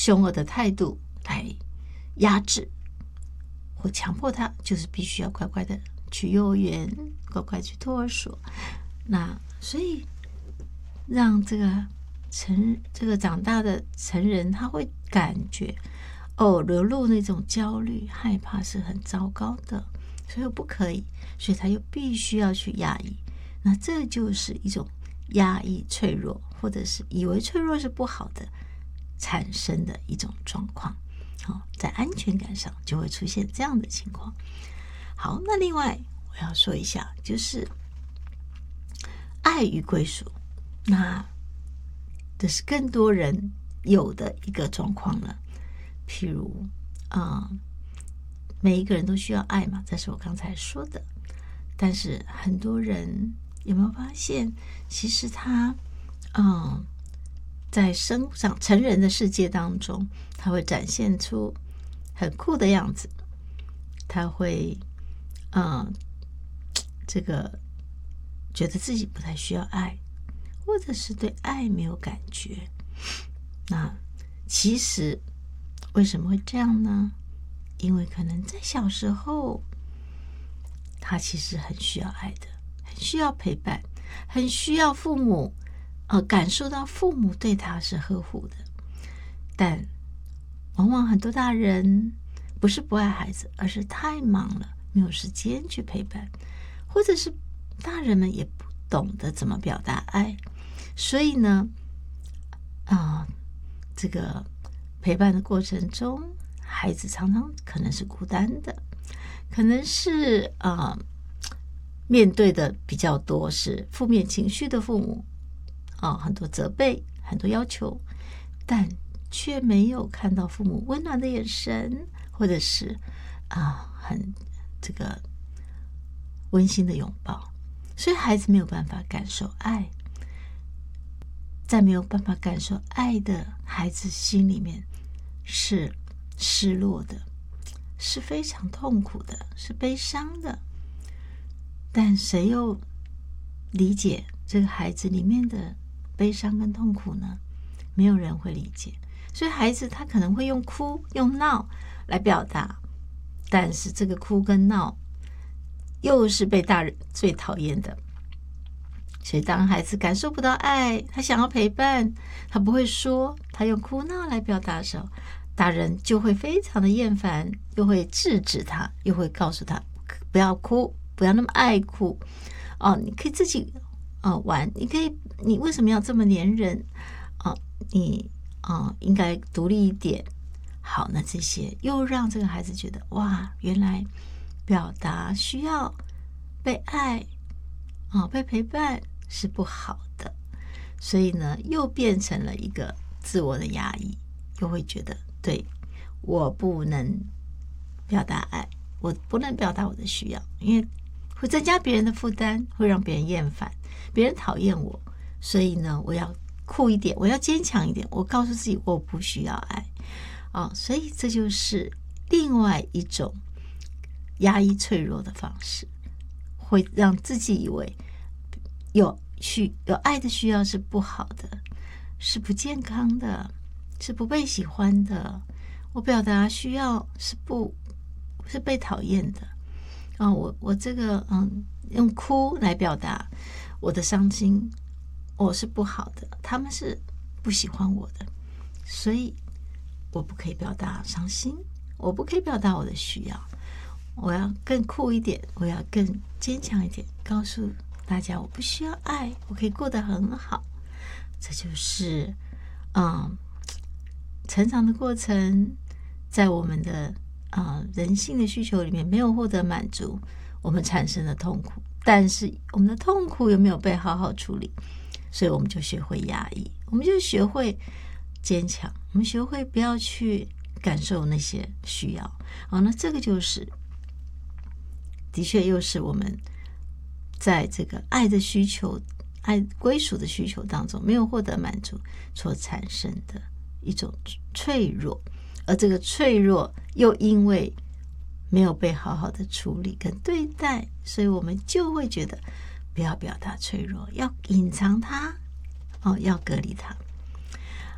凶恶的态度来压制或强迫他，就是必须要乖乖的去幼儿园，乖乖去托儿所。那所以让这个长大的成人，他会感觉流露那种焦虑害怕是很糟糕的，所以又不可以，所以他又必须要去压抑。那这就是一种压抑脆弱，或者是以为脆弱是不好的产生的一种状况。在安全感上就会出现这样的情况。好，那另外我要说一下，就是爱与归属，那这是更多人有的一个状况了。譬如每一个人都需要爱嘛，这是我刚才说的。但是很多人有没有发现，其实他在成人的世界当中，他会展现出很酷的样子，他会这个觉得自己不太需要爱，或者是对爱没有感觉。那其实为什么会这样呢？因为可能在小时候他其实很需要爱的，很需要陪伴，很需要父母感受到父母对他是呵护的。但往往很多大人不是不爱孩子，而是太忙了，没有时间去陪伴，或者是大人们也不懂得怎么表达爱。所以呢这个陪伴的过程中，孩子常常可能是孤单的，可能是面对的比较多是负面情绪的父母，很多责备，很多要求，但却没有看到父母温暖的眼神，或者是很这个温馨的拥抱。所以孩子没有办法感受爱，在没有办法感受爱的孩子心里面是失落的，是非常痛苦的，是悲伤的。但谁又理解这个孩子里面的悲伤跟痛苦呢？没有人会理解。所以孩子他可能会用哭用闹来表达，但是这个哭跟闹又是被大人最讨厌的。所以当孩子感受不到爱，他想要陪伴，他不会说，他用哭闹来表达的时候，大人就会非常的厌烦，又会制止他，又会告诉他不要哭，不要那么爱哭你可以自己玩，你为什么要这么黏人你应该独立一点。好，那这些又让这个孩子觉得哇，原来表达需要被爱被陪伴是不好的。所以呢，又变成了一个自我的压抑，又会觉得对，我不能表达爱，我不能表达我的需要，因为会增加别人的负担，会让别人厌烦，别人讨厌我。所以呢，我要酷一点，我要坚强一点，我告诉自己我不需要爱所以这就是另外一种压抑脆弱的方式，会让自己以为有爱的需要是不好的，是不健康的，是不被喜欢的。我表达需要是被讨厌的我这个用哭来表达我的伤心，我是不好的，他们是不喜欢我的，所以我不可以表达伤心，我不可以表达我的需要，我要更酷一点，我要更坚强一点，告诉大家我不需要爱，我可以过得很好。这就是成长的过程，在我们的人性的需求里面没有获得满足，我们产生了痛苦，但是我们的痛苦有没有被好好处理？所以我们就学会压抑，我们就学会坚强，我们学会不要去感受那些需要那这个就是的确又是我们在这个爱的需求、爱归属的需求当中没有获得满足所产生的一种脆弱。而这个脆弱又因为没有被好好的处理跟对待，所以我们就会觉得不要表达脆弱，要隐藏它要隔离它。